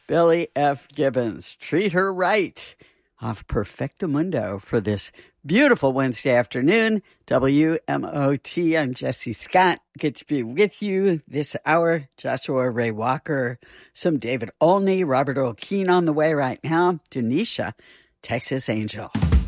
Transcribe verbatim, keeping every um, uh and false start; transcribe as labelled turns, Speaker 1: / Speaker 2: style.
Speaker 1: Billy F. Gibbons. Treat her right off Perfectamundo for this beautiful Wednesday afternoon. W M O T, I'm Jesse Scott. Good to be with you this hour. Joshua Ray Walker, some David Olney, Robert Earl Keen on the way right now. Denisha, Texas Angel.